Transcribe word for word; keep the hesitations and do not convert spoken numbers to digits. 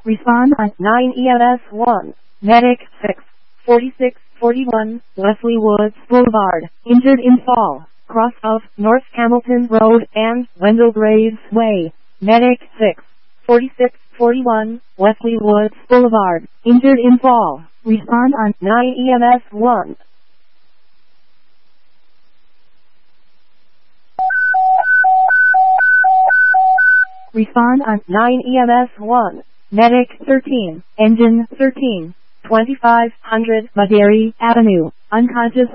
Respond on nine E M S one. Medic six. forty-six forty-one, Leslie Woods Boulevard. Injured in fall. Cross of North Hamilton Road and Wendell Graves Way. Medic six. forty-six forty-one, Leslie Woods Boulevard. Injured in fall. Respond on nine E M S one. Respond on nine E M S one. Medic thirteen. Engine thirteen. twenty-five hundred Maderi Avenue. Unconscious